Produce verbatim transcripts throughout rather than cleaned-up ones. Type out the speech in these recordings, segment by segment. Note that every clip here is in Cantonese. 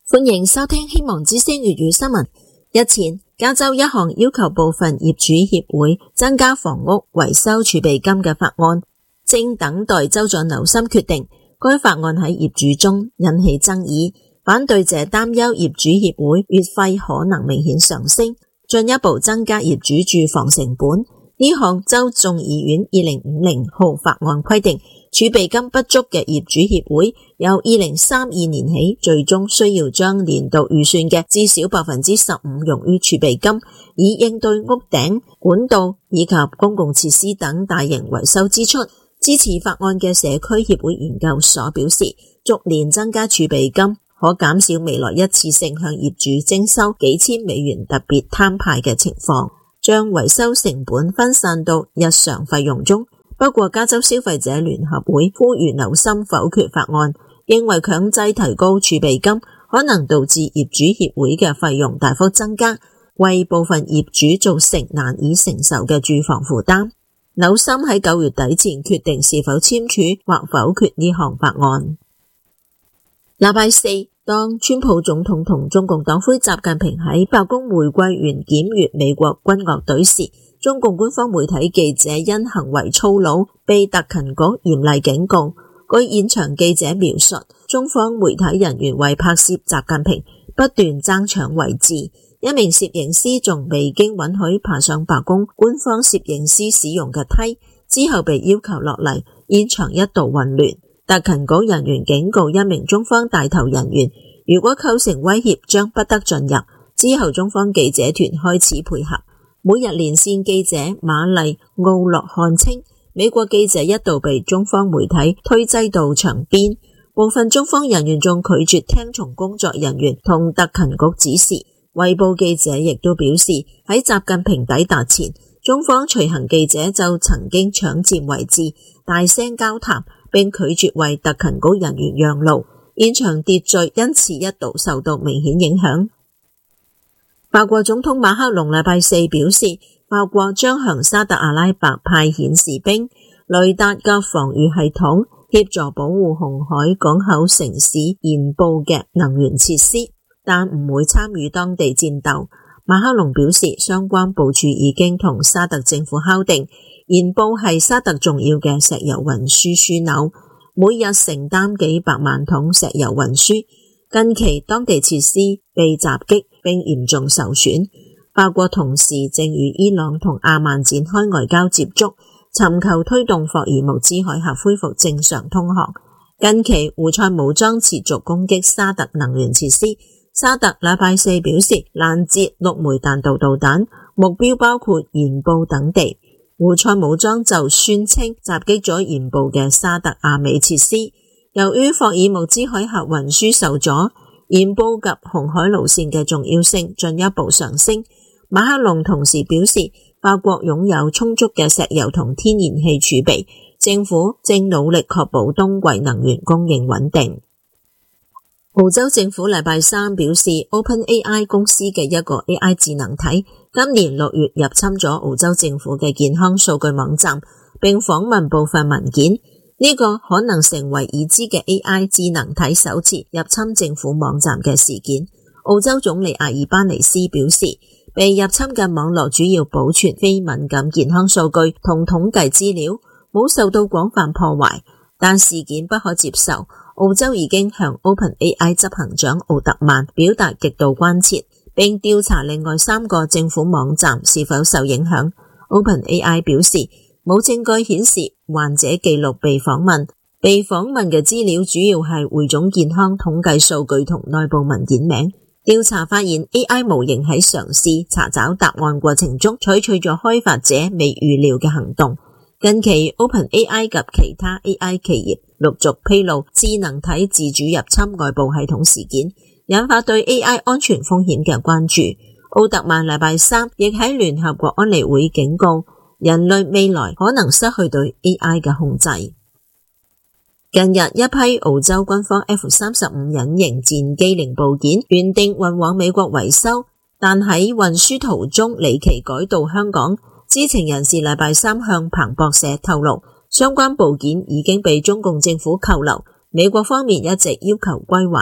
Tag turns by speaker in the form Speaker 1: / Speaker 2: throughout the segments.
Speaker 1: 歡迎收聽希望之聲粵語新聞。日前，加州一項要求部分業主協會增加房屋維修儲備金嘅法案，正等待州長紐森決定。該法案喺業主中引起爭議，反對者擔憂業主協會月費可能明顯上升，進一步增加業主住房成本。呢項州眾議院二零五零號法案規定，儲備金不足嘅業主協會由二零三二年起，最終需要將年度預算嘅至少百分之十五用於儲備金，以應對屋頂、管道以及公共設施等大型維修支出。支持法案嘅社區協會研究所表示，逐年增加儲備金可減少未來一次性向業主徵收幾千美元特別攤派嘅情況，將維修成本分散到日常費用中。不過加州消費者聯合會呼籲紐森否決法案，認為強制提高儲備金可能導致業主協會嘅費用大幅增加，為部分業主造成難以承受嘅住房負擔。紐森喺九月底前決定是否簽署或否決呢項法案。禮拜四，當川普總統同中共黨魁習近平喺白宮玫瑰園檢閱美國軍樂隊時，中共官方媒體記者因行為粗魯被特勤局嚴厲警告。據現場記者描述，中方媒體人員為拍攝習近平不斷爭搶位置，一名攝影師仲未經允許爬上白宮官方攝影師使用嘅梯，之後被要求落嚟，現場一度混亂。特勤局人員警告一名中方帶頭人員，如果構成威脅將不得進入。之後中方記者團開始配合。每日連線記者瑪麗奧洛漢稱，美國記者一度被中方媒體推擠到牆邊，部分中方人員仲拒絕聽從工作人員同特勤局指示。衛報記者亦都表示，喺習近平抵達前，中方隨行記者就曾經搶佔位置，大聲交談，並拒絕為特勤局人員讓路，現場秩序因此一度受到明顯影響。法國總統馬克龍禮拜四表示，法國將向沙特阿拉伯派遣士兵、雷達嘅防禦系統，協助保護紅海港口城市鹽布嘅能源設施，但唔會參與當地戰鬥。馬克龍表示，相關部署已經同沙特政府敲定，鹽布係沙特重要嘅石油運輸樞紐，每日承擔幾百萬桶石油運輸。近期當地設施被襲擊並嚴重受損，法國同時正與伊朗同阿曼展開外交接觸，尋求推動霍爾木茲海峽恢復正常通航。近期胡塞武裝持續攻擊沙特能源設施，沙特禮拜四表示攔截六枚彈道導彈，目標包括鹽布等地。胡塞武裝就宣稱襲擊咗鹽布嘅沙特阿美設施。由於霍爾木茲海峽運輸受阻，鹽布及紅海路線嘅重要性進一步上升。馬克龍同時表示，法國擁有充足嘅石油同天然氣儲備，政府正努力確保冬季能源供應穩定。澳洲政府禮拜三表示 ，OpenAI 公司嘅一個 A I 智能體今年六月入侵咗澳洲政府嘅健康數據網站，並訪問部分文件。呢個可能成為已知嘅 A I 智能體首次入侵政府網站嘅事件。澳洲總理阿爾巴尼斯表示，被入侵嘅網絡主要保存非敏感健康數據同統計資料，冇受到廣泛破壞，但事件不可接受。澳洲已經向 OpenAI 執行長奧特曼表達極度關切，並調查另外三個政府網站是否受影響。OpenAI 表示，冇證據顯示患者記錄被訪問，被訪問嘅資料主要係匯總健康統計數據同內部文件名。調查發現 A I 模型喺嘗試查找答案過程中採取咗開發者未預料嘅行動。近期 OpenAI 及其他 A I 企業陸續披露智能體自主入侵外部系統事件，引發對 A I 安全風險嘅關注。奧特曼禮拜三亦喺聯合國安理會警告，人類未來可能失去對 A I 嘅控制。近日，一批澳洲軍方 F 三十五 隱形戰機零部件原定運往美國維修，但喺運輸途中離奇改道香港。知情人士禮拜三向彭博社透露，相關部件已經被中共政府扣留，美國方面一直要求歸還。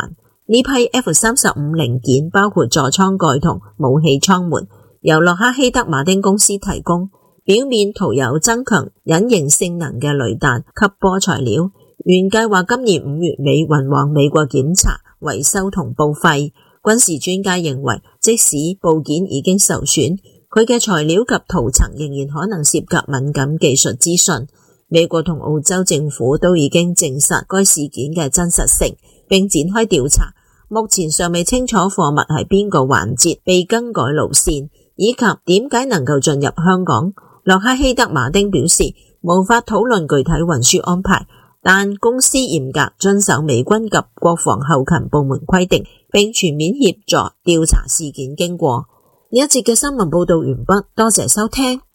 Speaker 1: 呢批 F 三十五零件包括座艙蓋同武器艙門，由洛克希德馬丁公司提供，表面塗有增強隱形性能嘅雷彈吸波材料，原計劃今年五月尾運往美國檢查、維修同報廢。軍事專家認為，即使部件已經受損，佢嘅材料及塗層仍然可能涉及敏感技術資訊。美國同澳洲政府都已經證實該事件嘅真實性，並展開調查。目前尚未清楚貨物係邊個環節被更改路線，以及點解能夠進入香港。洛克希德馬丁表示，無法討論具體運輸安排，但公司嚴格遵守美軍及國防後勤部門規定，並全面協助調查事件經過。呢一節嘅新聞報道完畢，多謝收聽。